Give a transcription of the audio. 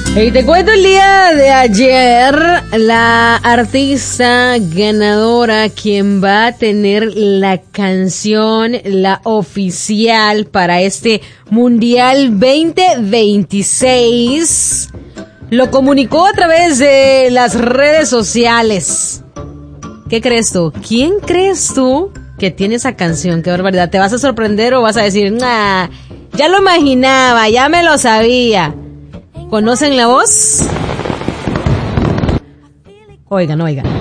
Y te cuento el día de ayer, la artista ganadora, quien va a tener la canción, la oficial para este Mundial 2026, lo comunicó a través de las redes sociales. ¿Qué crees tú? ¿Quién crees tú que tiene esa canción? Qué barbaridad. ¿Te vas a sorprender o vas a decir, nah, ya lo imaginaba, ya me lo sabía? ¿Conocen la voz? Oigan, oigan.